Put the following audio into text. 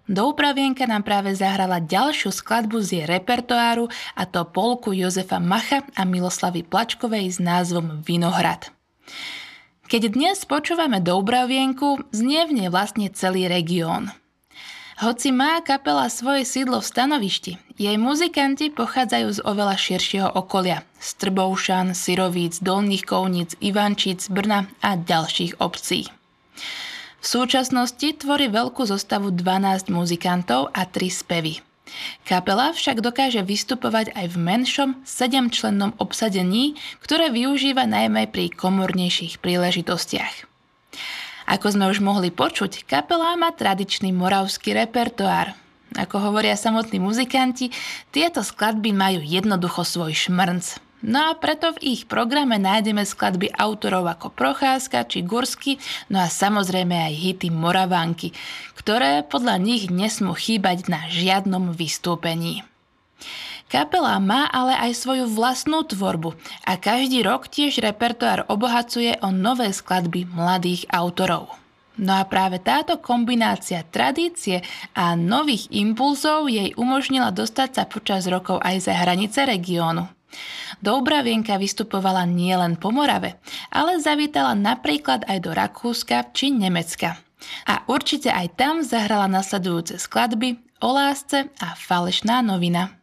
Doubravienka nám práve zahrala ďalšiu skladbu z jej repertoáru, a to polku Jozefa Macha a Miloslavy Plačkovej s názvom Vinohrad. Keď dnes počúvame Doubravienku, znie v nej vlastne celý región. Hoci má kapela svoje sídlo v Stanovišti, jej muzikanti pochádzajú z oveľa širšieho okolia – z Trbovšan, Syrovíc, Dolných Kovníc, Ivančíc, Brna a ďalších obcí. V súčasnosti tvorí veľkú zostavu 12 muzikantov a 3 spevy. Kapela však dokáže vystupovať aj v menšom 7-člennom obsadení, ktoré využíva najmä pri komornejších príležitostiach. Ako sme už mohli počuť, kapela má tradičný moravský repertoár. Ako hovoria samotní muzikanti, tieto skladby majú jednoducho svoj šmrnc. No a preto v ich programe nájdeme skladby autorov ako Procházka či Gursky, no a samozrejme aj hity Moravanky, ktoré podľa nich nesmú chýbať na žiadnom vystúpení. Kapela má ale aj svoju vlastnú tvorbu a každý rok tiež repertoár obohacuje o nové skladby mladých autorov. No a práve táto kombinácia tradície a nových impulzov jej umožnila dostať sa počas rokov aj za hranice regiónu. Doubravienka vystupovala nielen po Morave, ale zavítala napríklad aj do Rakúska či Nemecka. A určite aj tam zahrala nasledujúce skladby O lásce a Falešná novina.